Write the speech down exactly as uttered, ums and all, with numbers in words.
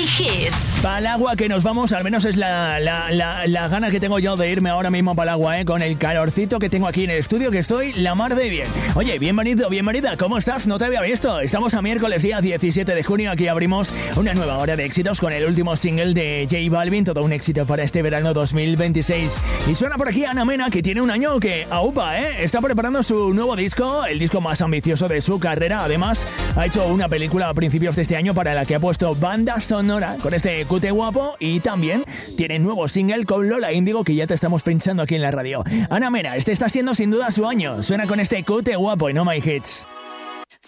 Hits. Palagua, que nos vamos, al menos es la, la, la, la gana que tengo yo de irme ahora mismo a Palagua, ¿eh? Con el calorcito que tengo aquí en el estudio, que estoy la mar de bien. Oye, bienvenido, bienvenida, ¿cómo estás? No te había visto. Estamos a miércoles, día diecisiete de junio, aquí abrimos una nueva hora de éxitos con el último single de J Balvin, todo un éxito para este verano dos mil veintiséis. Y suena por aquí Ana Mena, que tiene un año que aupa, ¿eh? Está preparando su nuevo disco, el disco más ambicioso de su carrera. Además, ha hecho una película a principios de este año para la que ha puesto banda sonora con este cute guapo, y también tiene nuevo single con Lola Índigo que ya te estamos pinchando aquí en la radio. Ana Mena, este está siendo sin duda su año. Suena con este cute guapo en Oh My Hits.